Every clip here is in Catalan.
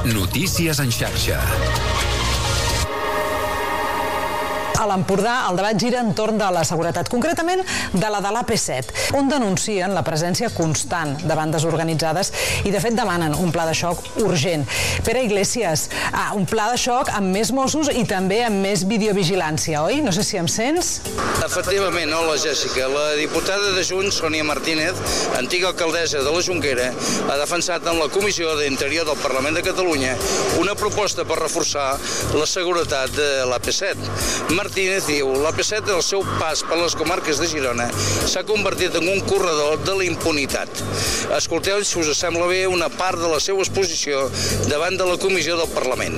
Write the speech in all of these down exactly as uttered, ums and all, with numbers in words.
Notícies en xarxa. A l'Empordà, el debat gira entorn de la seguretat, concretament de la de l'A P set, on denuncien la presència constant de bandes organitzades i, de fet, demanen un pla de xoc urgent. Pere Iglesias, ah, un pla de xoc amb més Mossos i també amb més videovigilància, oi? No sé si em sents? Efectivament, hola Jèssica. La diputada de Junts, Sònia Martínez, antiga alcaldessa de la Jonquera, ha defensat en la Comissió d'Interior del Parlament de Catalunya una proposta per reforçar la seguretat de l'A P set. Martínez diu l'A P set, el seu pas per les comarques de Girona, s'ha convertit en un corredor de la impunitat. Escolteu, si us sembla bé, una part de la seva exposició davant de la Comissió del Parlament.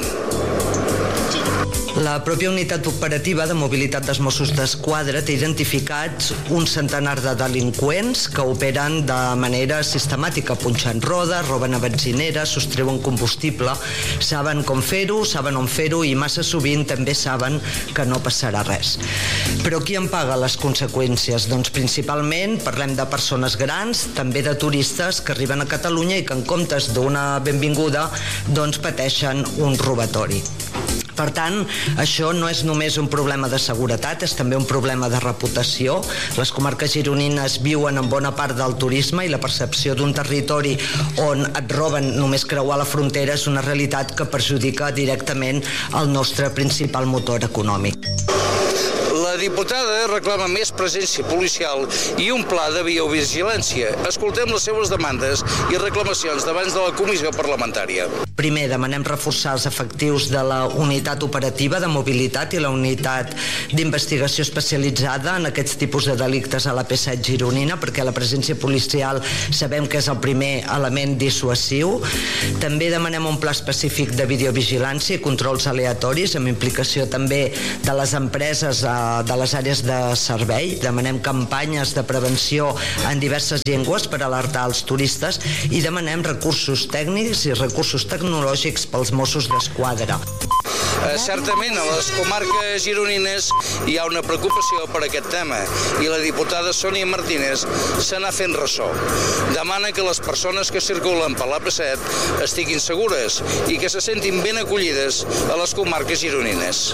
La pròpia unitat operativa de mobilitat dels Mossos d'Esquadra té identificats un centenar de delinqüents que operen de manera sistemàtica, punxant rodes, roben a benzineres, sostreuen combustible, saben com fer-ho, saben on fer-ho i massa sovint també saben que no passarà res. Però qui en paga les conseqüències? Doncs principalment parlem de persones grans, també de turistes que arriben a Catalunya i que en comptes d'una benvinguda doncs pateixen un robatori. Per tant, això no és només un problema de seguretat, és també un problema de reputació. Les comarques gironines viuen en bona part del turisme i la percepció d'un territori on et roben només creuar la frontera és una realitat que perjudica directament el nostre principal motor econòmic. La diputada reclama més presència policial i un pla de biovigilància. Escoltem les seves demandes i reclamacions davant de la comissió parlamentària. Primer, demanem reforçar els efectius de la unitat operativa de mobilitat i la unitat d'investigació especialitzada en aquests tipus de delictes a l'A P set gironina, perquè la presència policial sabem que és el primer element dissuasiu. També demanem un pla específic de videovigilància i controls aleatoris, amb implicació també de les empreses de les àrees de servei. Demanem campanyes de prevenció en diverses llengües per alertar els turistes i demanem recursos tècnics i recursos tecnològics pels Mossos d'Esquadra. Eh, certament, a les comarques gironines hi ha una preocupació per aquest tema i la diputada Sònia Martínez se n'ha fent ressò. Demana que les persones que circulen per l'A P set estiguin segures i que se sentin ben acollides a les comarques gironines.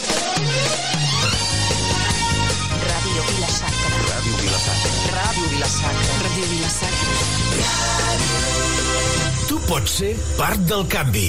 Ràdio Vila-sacra. Ràdio Vila-sacra. Ràdio Vila-sacra. Ràdio Vila-sacra. Tu pots ser part del canvi.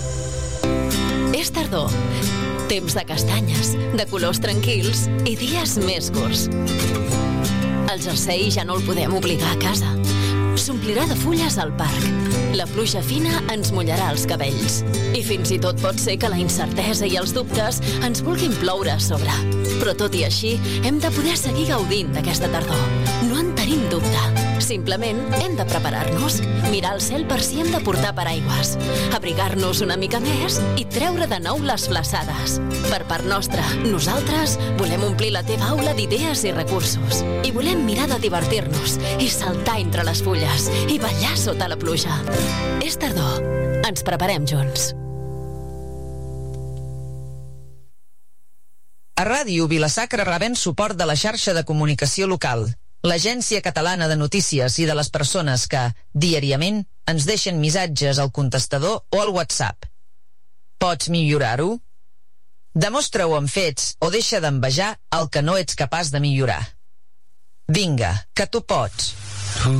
És tardor. Temps de castanyes, de colors tranquils i dies més curts. El jersei ja no el podem obligar a casa. S'omplirà de fulles al parc. La pluja fina ens mullarà els cabells. I fins i tot pot ser que la incertesa i els dubtes ens vulguin ploure a sobre. Però tot i així, hem de poder seguir gaudint d'aquesta tardor. No en tenim dubte. Simplement hem de preparar-nos, mirar el cel per si hem de portar paraigües, abrigar-nos una mica més i treure de nou les flaçades. Per part nostra, nosaltres volem omplir la teva aula d'idees i recursos. I volem mirar de divertir-nos i saltar entre les fulles i ballar sota la pluja. És tardor. Ens preparem junts. A Ràdio Vila-sacra rebem suport de la xarxa de comunicació local, l'Agència Catalana de Notícies i de les persones que, diàriament, ens deixen missatges al contestador o al WhatsApp. Pots millorar-ho? Demostra-ho amb fets o deixa d'envejar el que no ets capaç de millorar. Vinga, que tu pots.